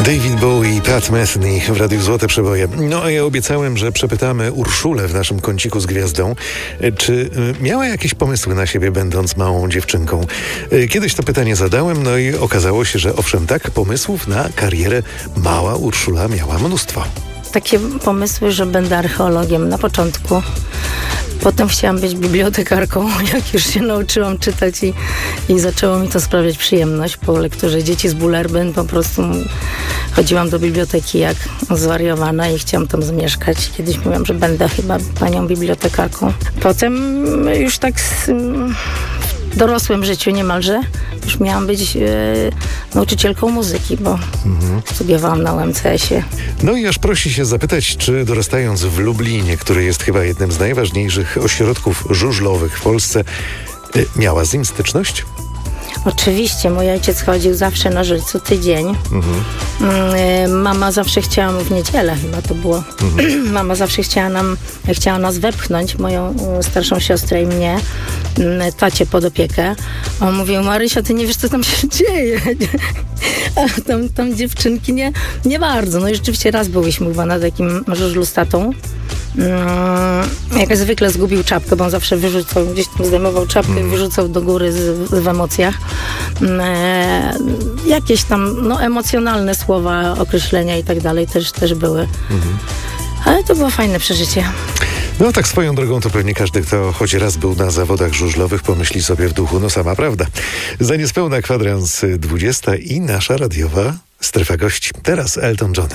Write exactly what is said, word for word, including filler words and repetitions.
David Bowie i Pat Metheny w Radiu Złote Przeboje. No a ja obiecałem, że przepytamy Urszulę w naszym kąciku z gwiazdą, czy miała jakieś pomysły na siebie, będąc małą dziewczynką. Kiedyś to pytanie zadałem, no i okazało się, że owszem, tak, pomysłów na karierę mała Urszula miała mnóstwo. Takie pomysły, że będę archeologiem na początku. Potem chciałam być bibliotekarką, jak już się nauczyłam czytać i, i zaczęło mi to sprawiać przyjemność. Po lekturze Dzieci z Bullerbyn po prostu chodziłam do biblioteki jak zwariowana i chciałam tam zamieszkać. Kiedyś mówiłam, że będę chyba panią bibliotekarką. Potem już tak z, w dorosłym życiu niemalże już miałam być e, nauczycielką muzyki, bo mhm. studiowałam na U M C S ie. No i aż prosi się zapytać, czy dorastając w Lublinie, który jest chyba jednym z najważniejszych ośrodków żużlowych w Polsce, miała z nim styczność? Oczywiście, mój ojciec chodził zawsze na żużl co tydzień. Mhm. Mama zawsze chciała, w niedzielę chyba to było, mhm. mama zawsze chciała nam, chciała nas wepchnąć, moją starszą siostrę i mnie, tacie pod opiekę. On mówił: Marysia, ty nie wiesz, co tam się dzieje. A tam, tam dziewczynki nie, nie bardzo. No i rzeczywiście raz byliśmy chyba na takim żużlu z tatą. Hmm, jak zwykle zgubił czapkę, bo on zawsze wyrzucał, gdzieś tam zdejmował czapkę i wyrzucał do góry z, z, w emocjach. E, jakieś tam no, emocjonalne słowa, określenia i tak dalej też, też były. Mhm. Ale to było fajne przeżycie. No tak swoją drogą to pewnie każdy, kto choć raz był na zawodach żużlowych, pomyśli sobie w duchu, no sama prawda. Za niespełna kwadrans dwudziesta i nasza radiowa strefa gości. Teraz Elton John.